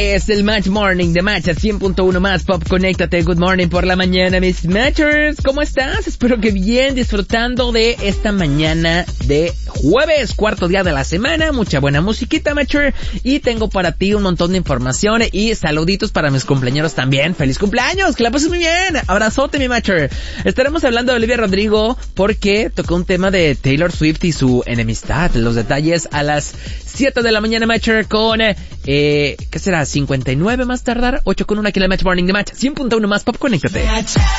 Es el Match Morning de Match a 100.1 más Pop. Conéctate. Good morning por la mañana, mis Matchers. ¿Cómo estás? Espero que bien, disfrutando de esta mañana de jueves, cuarto día de la semana. Mucha buena musiquita, Matcher. Y tengo para ti un montón de información y saluditos para mis cumpleaños también. ¡Feliz cumpleaños! ¡Que la pases muy bien! Abrazote, mi Matcher. Estaremos hablando de Olivia Rodrigo porque tocó un tema de Taylor Swift y su enemistad. Los detalles a las 7 de la mañana, Matcher, con ¿qué será? 59 más tardar, 8 con 1 aquí en el Match Morning de Match 100.1 más Pop. Conéctate.